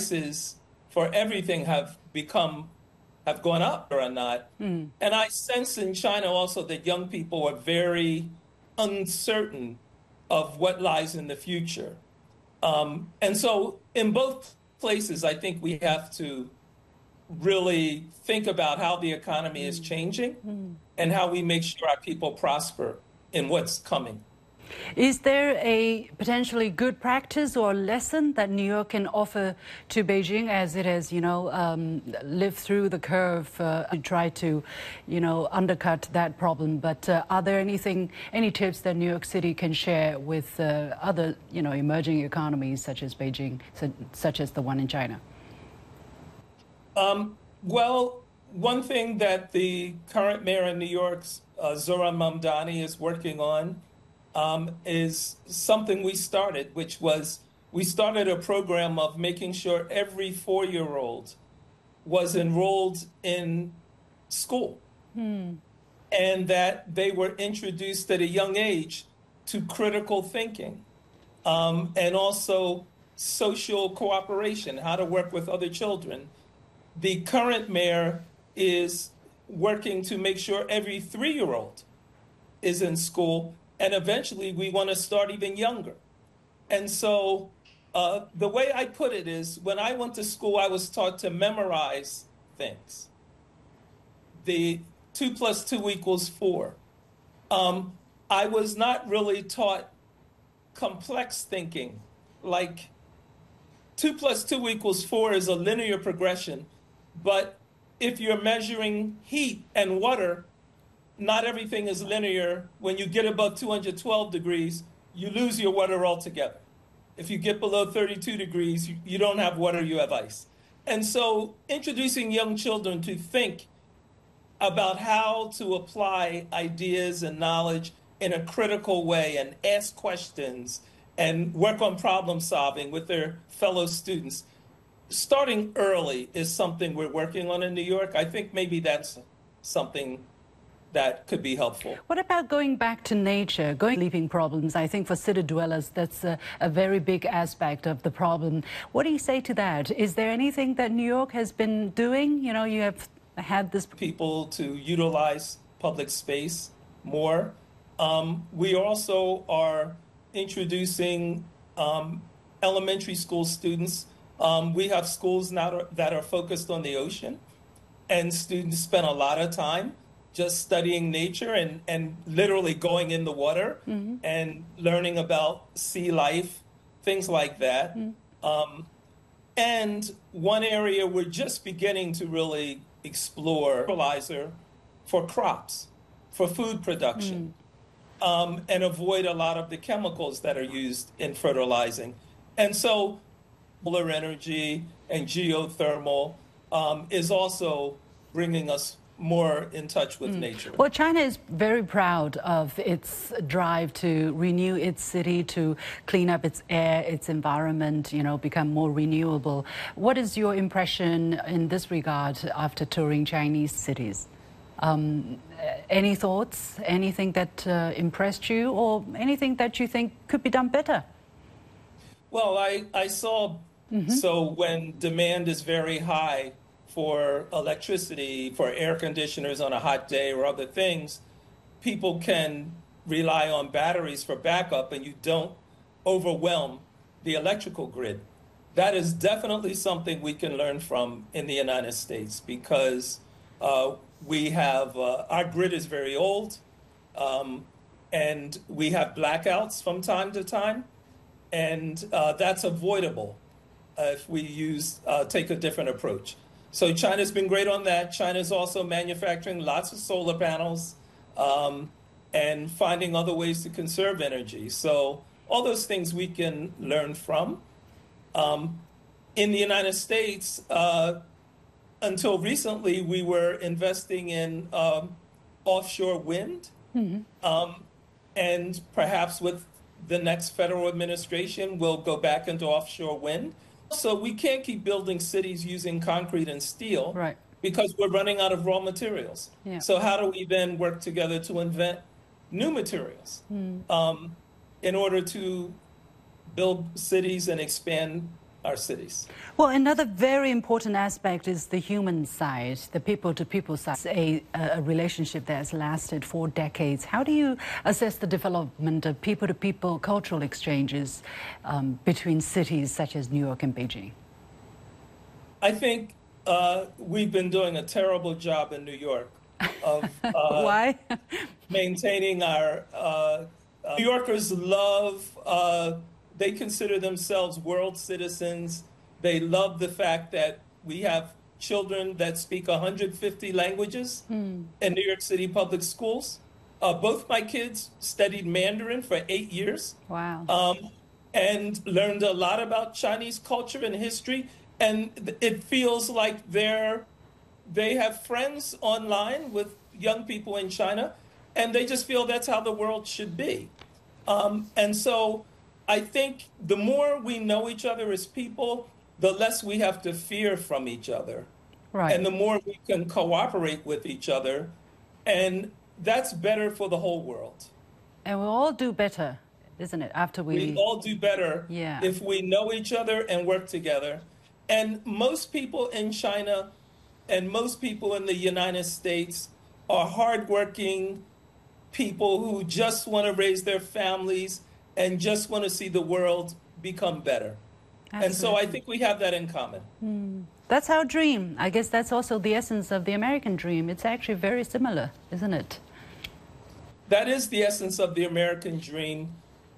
prices for everything have gone up or not. And I sense in China also that young people are very uncertain of what lies in the future. And so in both places, I think we have to really think about how the economy is changing and how we make sure our people prosper in what's coming. Is there a potentially good practice or lesson that New York can offer to Beijing as it has, lived through the curve to try to, undercut that problem? But are there any tips that New York City can share with other, emerging economies such as Beijing, such as the one in China? Well, one thing that the current mayor of New York's Zohran Mamdani is working on is something we started, which was we started a program of making sure every 4-year-old was enrolled in school and that they were introduced at a young age to critical thinking and also social cooperation, how to work with other children. The current mayor is working to make sure every 3-year-old is in school. And eventually, we want to start even younger. And so the way I put it is, when I went to school, I was taught to memorize things. The 2 + 2 = 4. I was not really taught complex thinking. Like 2 + 2 = 4 is a linear progression. But if you're measuring heat and water, not everything is linear. When you get above 212 degrees, you lose your water altogether. If you get below 32 degrees, you don't have water, you have ice. And so introducing young children to think about how to apply ideas and knowledge in a critical way and ask questions and work on problem solving with their fellow students, starting early is something we're working on in New York. I think maybe that's something that could be helpful. What about going back to nature, sleeping problems? I think for city dwellers, that's a very big aspect of the problem. What do you say to that? Is there anything that New York has been doing? You have had this... People to utilize public space more. We also are introducing elementary school students. We have schools now that are focused on the ocean, and students spend a lot of time just studying nature and literally going in the water and learning about sea life, things like that. And one area we're just beginning to really explore, fertilizer for crops, for food production, and avoid a lot of the chemicals that are used in fertilizing. And so solar energy and geothermal is also bringing us more in touch with nature. Well, China is very proud of its drive to renew its city, to clean up its air, its environment, become more renewable. What is your impression in this regard after touring Chinese cities? Any thoughts, anything that impressed you, or anything that you think could be done better? Well, I saw, so when demand is very high for electricity, for air conditioners on a hot day or other things, people can rely on batteries for backup and you don't overwhelm the electrical grid. That is definitely something we can learn from in the United States because we have, our grid is very old and we have blackouts from time to time, and that's avoidable if we take a different approach. So China's been great on that. China's also manufacturing lots of solar panels and finding other ways to conserve energy. So all those things we can learn from. In the United States, until recently, we were investing in offshore wind. And perhaps with the next federal administration, we'll go back into offshore wind. So we can't keep building cities using concrete and steel because we're running out of raw materials. So how do we then work together to invent new materials in order to build cities and expand our cities. Well, another very important aspect is the human side, the people-to-people side. It's a relationship that has lasted for decades. How do you assess the development of people-to-people cultural exchanges between cities such as New York and Beijing? I think we've been doing a terrible job in New York of Why? maintaining our New Yorkers love, they consider themselves world citizens. They love the fact that we have children that speak 150 languages in New York City public schools. Both my kids studied Mandarin for 8 years. Wow. And learned a lot about Chinese culture and history. And it feels like they have friends online with young people in China, and they just feel that's how the world should be. And so I think the more we know each other as people, the less we have to fear from each other. Right. And the more we can cooperate with each other. And that's better for the whole world. And we'll all do better, isn't it, after We all do better if we know each other and work together. And most people in China and most people in the United States are hardworking people who just want to raise their families and just want to see the world become better. Absolutely. And so I think we have that in common. That's our dream. I guess that's also the essence of the American dream. It's actually very similar, isn't it? That is the essence of the American dream.